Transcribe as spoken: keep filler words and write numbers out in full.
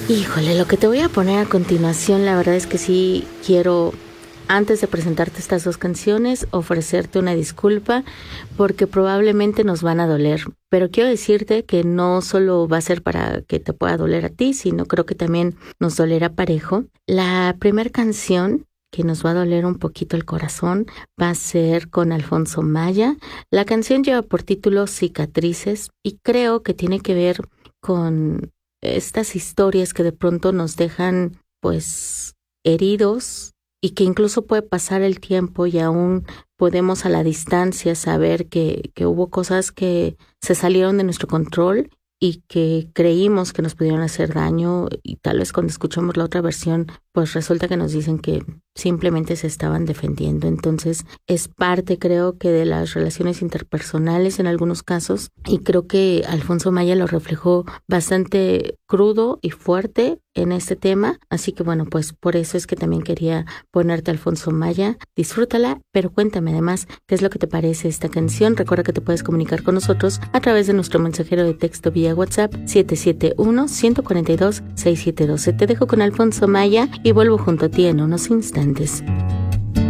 Híjole, lo que te voy a poner a continuación, la verdad es que sí quiero, antes de presentarte estas dos canciones, ofrecerte una disculpa porque probablemente nos van a doler. Pero quiero decirte que no solo va a ser para que te pueda doler a ti, sino creo que también nos dolerá parejo. La primera canción que nos va a doler un poquito el corazón va a ser con Alfonso Maya. La canción lleva por título Cicatrices y creo que tiene que ver con estas historias que de pronto nos dejan pues heridos y que incluso puede pasar el tiempo y aún podemos a la distancia saber que, que hubo cosas que se salieron de nuestro control y que creímos que nos pudieron hacer daño, y tal vez cuando escuchamos la otra versión pues resulta que nos dicen que simplemente se estaban defendiendo. Entonces es parte, creo, que de las relaciones interpersonales en algunos casos, y creo que Alfonso Maya lo reflejó bastante crudo y fuerte en este tema, así que bueno, pues por eso es que también quería ponerte Alfonso Maya. Disfrútala, pero cuéntame además qué es lo que te parece esta canción. Recuerda que te puedes comunicar con nosotros a través de nuestro mensajero de texto vía WhatsApp siete siete uno, uno cuatro dos, seis siete uno dos. Te dejo con Alfonso Maya y vuelvo junto a ti en unos instantes.